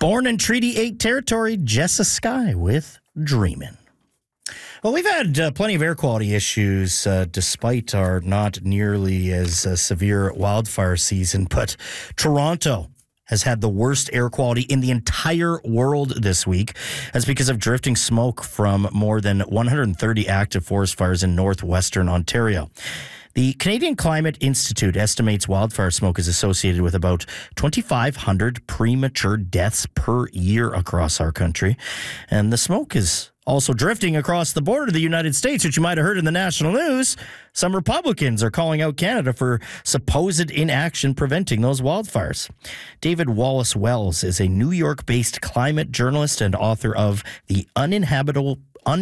Born in Treaty 8 territory, Jessa Sky with Dreamin'. Well, we've had plenty of air quality issues despite our not nearly as severe wildfire season, but Toronto has had the worst air quality in the entire world this week. That's because of drifting smoke from more than 130 active forest fires in northwestern Ontario. The Canadian Climate Institute estimates wildfire smoke is associated with about 2,500 premature deaths per year across our country. And the smoke is also drifting across the border to the United States, which you might have heard in the national news. Some Republicans are calling out Canada for supposed inaction preventing those wildfires. David Wallace Wells is a New York-based climate journalist and author of The Uninhabitable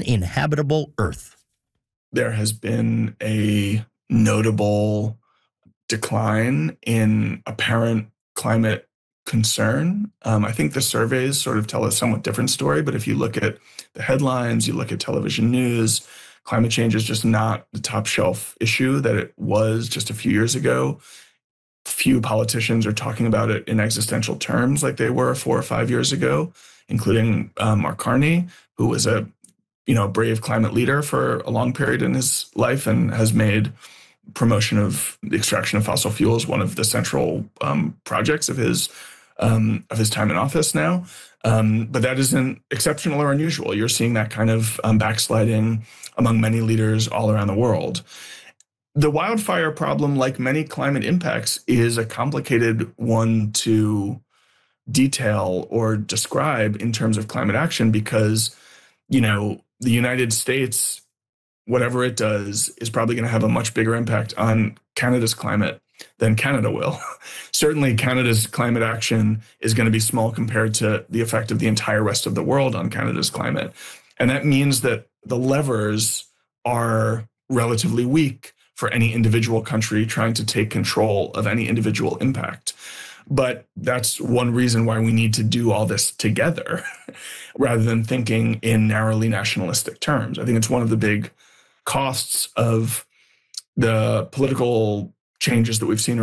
Earth. There has been a notable decline in apparent climate concern. I think the surveys sort of tell a somewhat different story, but if you look at the headlines, you look at television news, climate change is just not the top shelf issue that it was just a few years ago. Few politicians are talking about it in existential terms like they were 4 or 5 years ago, including Mark Carney, who was a brave climate leader for a long period in his life and has made promotion of the extraction of fossil fuels one of the central projects of his time in office now. But that isn't exceptional or unusual. You're seeing that kind of backsliding among many leaders all around the world. The wildfire problem, like many climate impacts, is a complicated one to detail or describe in terms of climate action because, the United States, whatever it does, is probably going to have a much bigger impact on Canada's climate than Canada will. Certainly, Canada's climate action is going to be small compared to the effect of the entire rest of the world on Canada's climate. And that means that the levers are relatively weak for any individual country trying to take control of any individual impact. But that's one reason why we need to do all this together rather than thinking in narrowly nationalistic terms. I think it's one of the big costs of the political changes that we've seen